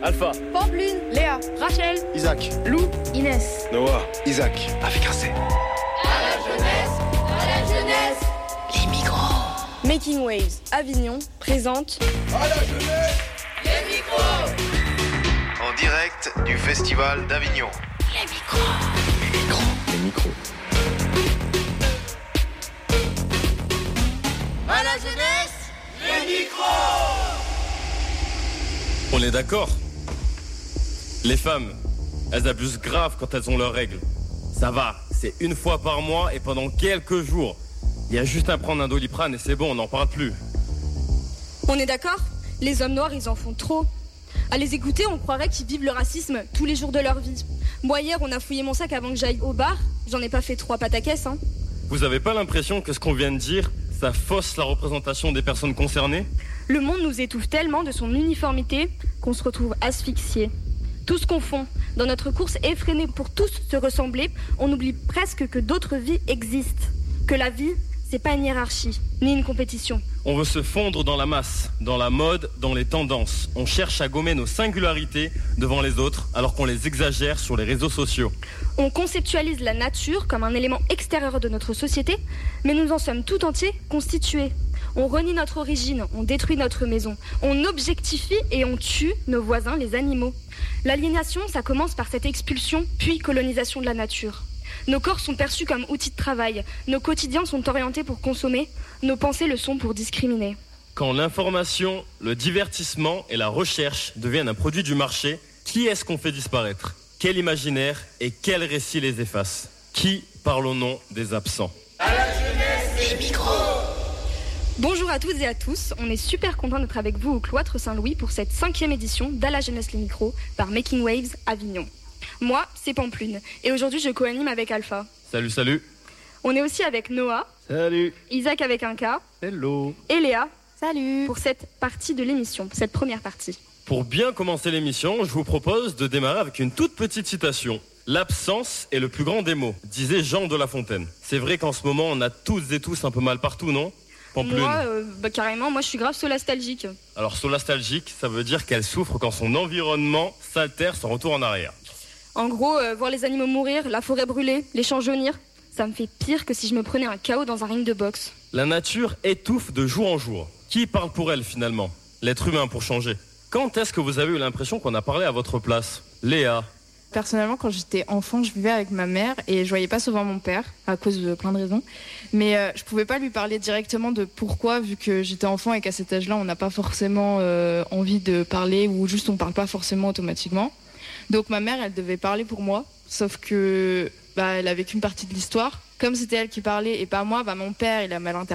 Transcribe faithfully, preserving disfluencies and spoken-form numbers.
Alpha, Pamplune, Léa, Rachel, Isaac, Lou, Inès, Noah, Isaac, avec un C. À la jeunesse, à la jeunesse. les micros. Making Waves Avignon présente À la jeunesse, Les micros. En direct du Festival d'Avignon. les micros. Les micros. Les micros. À la jeunesse, les micros. on est d'accord. Les femmes, elles abusent grave quand elles ont leurs règles. Ça va, c'est une fois par mois et pendant quelques jours. Il y a juste à prendre un Doliprane et c'est bon, on n'en parle plus. On est d'accord ? Les hommes noirs, ils en font trop. À les écouter, on croirait qu'ils vivent le racisme tous les jours de leur vie. Moi, hier, on a fouillé mon sac avant que j'aille au bar. J'en ai pas fait trois pataquès, hein. Vous avez pas l'impression que ce qu'on vient de dire, ça fausse la représentation des personnes concernées ? Le monde nous étouffe tellement de son uniformité qu'on se retrouve asphyxiés. Tous confond. Dans notre course effrénée pour tous se ressembler, on oublie presque que d'autres vies existent. Que la vie, c'est pas une hiérarchie, ni une compétition. On veut se fondre dans la masse, dans la mode, dans les tendances. On cherche à gommer nos singularités devant les autres, alors qu'on les exagère sur les réseaux sociaux. On conceptualise la nature comme un élément extérieur de notre société, mais nous en sommes tout entiers constitués. On renie notre origine, on détruit notre maison, on objectifie et on tue nos voisins, les animaux. L'aliénation, ça commence par cette expulsion, puis colonisation de la nature. Nos corps sont perçus comme outils de travail, nos quotidiens sont orientés pour consommer, nos pensées le sont pour discriminer. Quand l'information, le divertissement et la recherche deviennent un produit du marché, qui est-ce qu'on fait disparaître ? Quel imaginaire et quel récit les efface ? Qui parle au nom des absents ? À la jeunesse, les micros. Bonjour à toutes et à tous, on est super content d'être avec vous au Cloître Saint-Louis pour cette cinquième édition d'À la jeunesse les micros par Making Waves Avignon. Moi, c'est Pamplune, et aujourd'hui je co-anime avec Alpha. Salut, salut. On est aussi avec Noah, Salut. Isaac avec un K, Hello. et Léa Salut. pour cette partie de l'émission, cette première partie. Pour bien commencer l'émission, je vous propose de démarrer avec une toute petite citation. L'absence est le plus grand des mots, disait Jean de La Fontaine. C'est vrai qu'en ce moment, on a tous et tous un peu mal partout, non ? Pamplune. Moi, euh, bah, carrément, moi je suis grave solastalgique. Alors, solastalgique, ça veut dire qu'elle souffre quand son environnement s'altère son retour en arrière. En gros, euh, voir les animaux mourir, la forêt brûler, les champs jaunir, ça me fait pire que si je me prenais un K O dans un ring de boxe. La nature étouffe de jour en jour. Qui parle pour elle finalement ? L'être humain pour changer. Quand est-ce que vous avez eu l'impression qu'on a parlé à votre place ? Léa ? Personnellement, quand j'étais enfant, je vivais avec ma mère et je voyais pas souvent mon père à cause de plein de raisons. Mais euh, je pouvais pas lui parler directement de pourquoi, vu que j'étais enfant et qu'à cet âge-là, on n'a pas forcément euh, envie de parler ou juste on parle pas forcément automatiquement. Donc ma mère, elle devait parler pour moi, sauf que bah, elle avait qu'une partie de l'histoire. Comme c'était elle qui parlait et pas moi, bah, mon père, il a mal interprété.